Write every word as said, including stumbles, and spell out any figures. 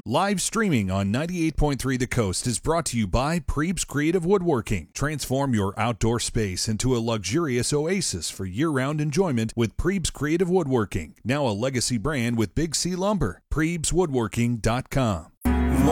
Live streaming on ninety-eight point three The Coast is brought to you by Prebes Creative Woodworking. Transform your outdoor space into a luxurious oasis for year-round enjoyment with Prebes Creative Woodworking, now a legacy brand with Big C Lumber. Prebes Woodworking dot com.